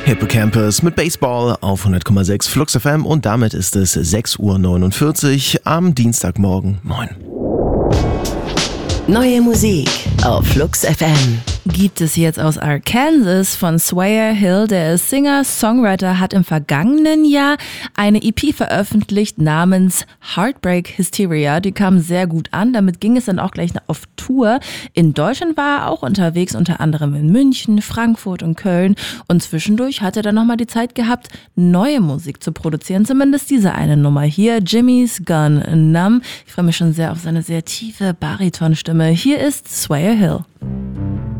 Hippocampus mit Baseball auf 100,6 Flux FM und damit ist es 6:49 Uhr am Dienstagmorgen. Moin. Neue Musik auf Flux FM. Gibt es jetzt aus Arkansas von Swyer Hill. Der ist Singer-Songwriter, hat im vergangenen Jahr eine EP veröffentlicht namens Heartbreak Hysteria. Die kam sehr gut an. Damit ging es dann auch gleich auf Tour. In Deutschland war er auch unterwegs, unter anderem in München, Frankfurt und Köln. Und zwischendurch hat er dann nochmal die Zeit gehabt, neue Musik zu produzieren. Zumindest diese eine Nummer hier, Jimmy's Gone Numb. Ich freue mich schon sehr auf seine sehr tiefe Baritonstimme. Hier ist Swyer Hill.